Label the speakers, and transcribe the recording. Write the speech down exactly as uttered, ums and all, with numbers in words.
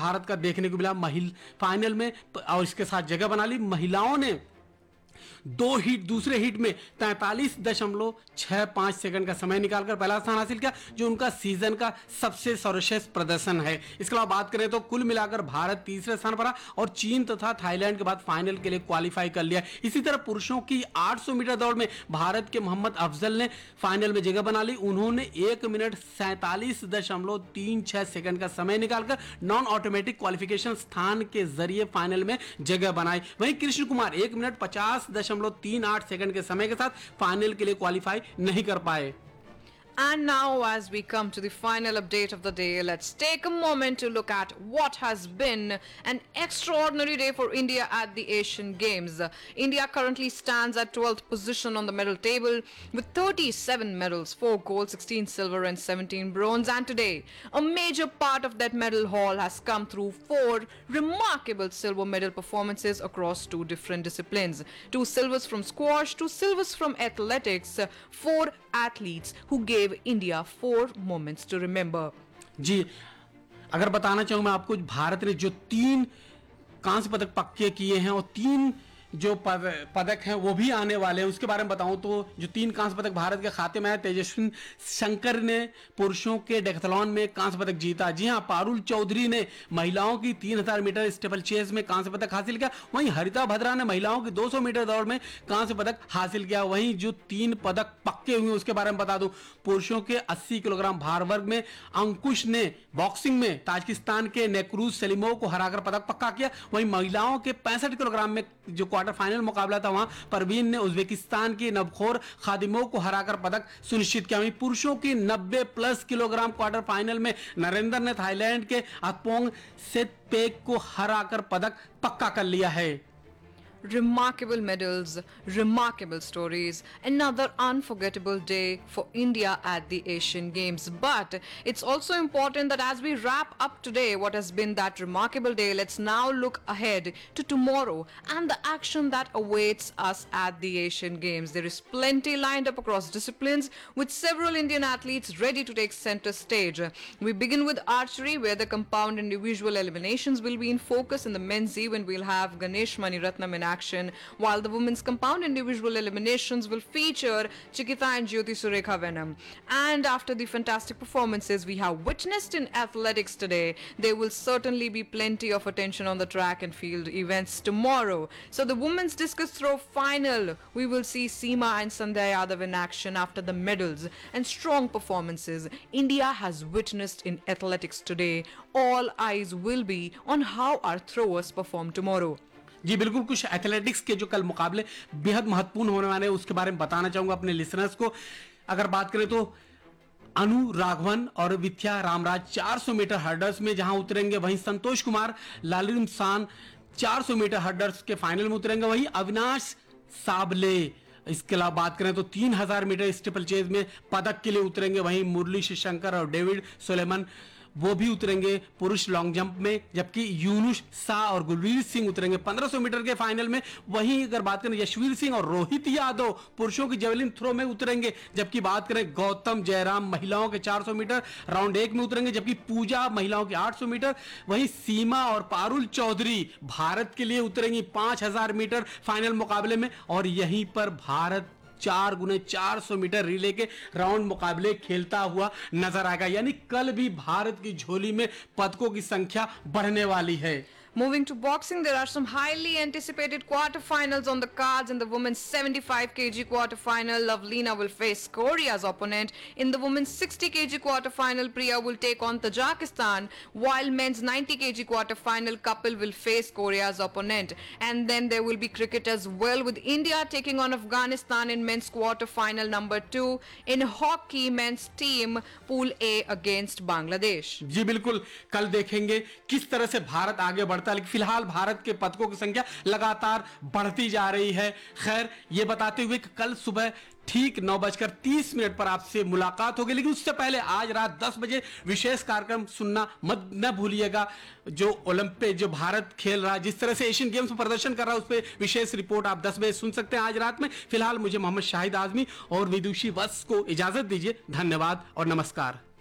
Speaker 1: भारत का देखने को मिला महिला फाइनल में और इसके साथ जगह बना ली। महिलाओं ने दो हिट दूसरे हिट में तैंतालीस दशमलव छह पांच सेकंड का समय निकालकर पहला स्थान हासिल किया, जो उनका सीजन का सबसे सर्वश्रेष्ठ प्रदर्शन है। इसके अलावा बात करें तो कुल मिलाकर भारत तीसरे स्थान पर रहा और चीन तथा थाईलैंड के बाद फाइनल के लिए क्वालिफाई कर लिया। इसी तरह पुरुषों की आठ सौ मीटर दौड़ में भारत के मोहम्मद अफजल ने फाइनल में जगह बना ली। उन्होंने एक मिनट सैंतालीस दशमलव तीन छह सेकंड का समय निकालकर नॉन ऑटोमेटिक क्वालिफिकेशन स्थान के जरिए फाइनल में जगह बनाई। वहीं कृष्ण कुमार एक मिनट पचास दशमलव तीन आठ सेकंड के समय के साथ फाइनल के लिए क्वालिफाई नहीं कर पाए।
Speaker 2: And now, as we come to the final update of the day, let's take a moment to look at what has been an extraordinary day for India at the Asian Games. India currently stands at twelfth position on the medal table with thirty-seven medals, four gold, sixteen silver and seventeen bronze. And today, a major part of that medal haul has come through four remarkable silver medal performances across two different disciplines. Two silvers from squash, two silvers from athletics, four athletes who gave India four moments to remember.
Speaker 1: जी, अगर बताना चाहूं मैं आपको, भारत ने जो तीन कांस्य पदक पक्के किए हैं और तीन जो पदक हैं वो भी आने वाले हैं, उसके बारे में बताऊं तो जो तीन कांस्य पदक भारत के खाते में है, तेजस्वी शंकर ने पुरुषों के डेकाथलॉन में कांस्य पदक जीता। जी हां, पारुल चौधरी ने महिलाओं की तीन हज़ार मीटर स्टेपल चेस में कांस्य पदक हासिल किया। वहीं हरिता भद्रा ने महिलाओं की दो सौ मीटर दौड़ में कांस्य पदक हासिल किया। वहीं जो तीन पदक पक्के हुए उसके बारे में बता दूं, पुरुषों के अस्सी किलोग्राम भार वर्ग में अंकुश ने बॉक्सिंग में ताजिकिस्तान के नेक्रूज सेलिमोव को हराकर पदक पक्का किया। वहीं महिलाओं के पैंसठ किलोग्राम में जो क्वार्टर फाइनल मुकाबला था, वहां परवीन ने उज्बेकिस्तान की नवखोर खादिमोव को हराकर पदक सुनिश्चित किया। वहीं पुरुषों की नब्बे प्लस किलोग्राम क्वार्टर फाइनल में नरेंद्र ने थाईलैंड के अपोंग सेतपेक को हराकर पदक पक्का कर लिया है।
Speaker 2: Remarkable medals, remarkable stories, another unforgettable day for India at the Asian Games. But it's also important that as we wrap up today what has been that remarkable day, let's now look ahead to tomorrow and the action that awaits us at the Asian Games. There is plenty lined up across disciplines with several Indian athletes ready to take center stage. We begin with archery, where the compound individual eliminations will be in focus in the men's event. We'll have Ganesh Maniratnam in action, while the women's compound individual eliminations will feature Chikita and Jyoti Surekha Venom. And after the fantastic performances we have witnessed in athletics today, there will certainly be plenty of attention on the track and field events tomorrow. So the women's discus throw final, we will see Seema and Sandhya Yadav in action after the medals and strong performances India has witnessed in athletics today. All eyes will be on how our throwers perform tomorrow.
Speaker 1: जी बिल्कुल, कुछ athletics के जो कल मुकाबले बेहद महत्वपूर्ण होने वाले हैं उसके बारे में बताना चाहूंगा अपने लिसनर्स को। अगर बात करें तो अनु राघवन और विद्या रामराज चार सौ मीटर हर्डर्स में जहां उतरेंगे, वहीं संतोष कुमार लालिमसान चार सौ मीटर हर्डर्स के फाइनल में उतरेंगे। वहीं अविनाश साबले, इसके अलावा बात करें तो तीन हज़ार मीटर स्टीपल चेज में पदक के लिए उतरेंगे। वहीं मुरली शंकर और डेविड सोलेमन वो भी उतरेंगे पुरुष लॉन्ग जंप में, जबकि यूनुस शाह और गुरवीर सिंह उतरेंगे पंद्रह सौ मीटर के फाइनल में। वहीं अगर बात करें यशवीर सिंह और रोहित यादव पुरुषों की जेवलिन थ्रो में उतरेंगे, जबकि बात करें गौतम जयराम महिलाओं के चार सौ मीटर राउंड एक में उतरेंगे, जबकि पूजा महिलाओं के आठ सौ मीटर। वहीं सीमा और पारुल चौधरी भारत के लिए उतरेंगी पांच हज़ार मीटर फाइनल मुकाबले में, और यहीं पर भारत चार गुने चार सौ मीटर रिले के राउंड मुकाबले खेलता हुआ नजर आएगा। यानी कल भी भारत की झोली में पदकों की संख्या बढ़ने वाली है।
Speaker 2: Moving to boxing, there are some highly anticipated quarterfinals on the cards. In the women's seventy-five kilogram quarterfinal, Lovelina will face Korea's opponent. In the women's sixty kilogram quarterfinal, Priya will take on Tajikistan, while men's ninety kilogram quarterfinal, Kapil will face Korea's opponent. And then there will be cricket as well, with India taking on Afghanistan in men's quarterfinal number two. In hockey, men's team Pool A against Bangladesh.
Speaker 1: जी बिल्कुल, कल देखेंगे किस तरह से भारत आगे बढ़ता है। लेकिन फिलहाल भारत के पदकों की संख्या लगातार बढ़ती जा रही है। खैर, ये बताते हुए कि कल सुबह ठीक नौ बजकर तीस मिनट पर आपसे मुलाकात होगी, लेकिन उससे पहले आज रात दस बजे विशेष कार्यक्रम सुनना मत न भूलिएगा। जो ओलंपिक जो भारत खेल रहा है, जिस तरह से एशियन गेम्स में प्रदर्शन कर रहा है, उस पर विशेष रिपोर्ट आप दस बजे सुन सकते हैं आज रात में। फिलहाल मुझे मोहम्मद शाहिद आजमी और विदुषी वत्स को इजाजत दीजिए। धन्यवाद और नमस्कार।